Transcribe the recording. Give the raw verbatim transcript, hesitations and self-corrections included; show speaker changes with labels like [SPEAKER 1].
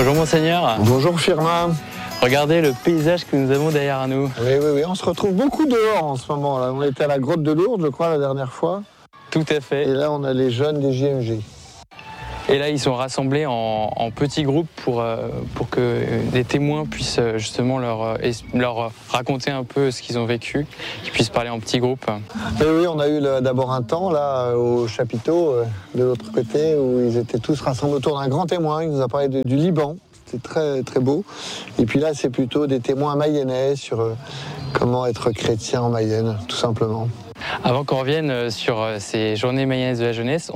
[SPEAKER 1] Bonjour Monseigneur.
[SPEAKER 2] Bonjour Firmin.
[SPEAKER 1] Regardez le paysage que nous avons derrière nous.
[SPEAKER 2] Oui, oui, oui, on se retrouve beaucoup dehors en ce moment. Là. On était à la grotte de Lourdes, je crois, la dernière fois.
[SPEAKER 1] Tout à fait.
[SPEAKER 2] Et là, on a les jeunes des J M G.
[SPEAKER 1] Et là, ils sont rassemblés en, en petits groupes pour, euh, pour que des témoins puissent justement leur, leur raconter un peu ce qu'ils ont vécu, qu'ils puissent parler en petits groupes.
[SPEAKER 2] Et oui, on a eu d'abord un temps là au chapiteau de l'autre côté où ils étaient tous rassemblés autour d'un grand témoin. Il nous a parlé de, du Liban. C'était très, très beau. Et puis là, c'est plutôt des témoins mayennais sur euh, comment être chrétien en Mayenne, tout simplement.
[SPEAKER 1] Avant qu'on revienne sur ces journées mayennaises de la jeunesse,